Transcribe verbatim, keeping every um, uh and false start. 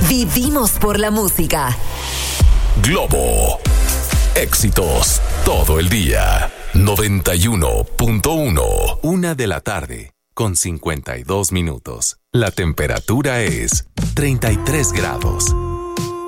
Vivimos por la música. Globo. Éxitos todo el día. noventa y uno punto uno. Una de la tarde con cincuenta y dos minutos. La temperatura es treinta y tres grados.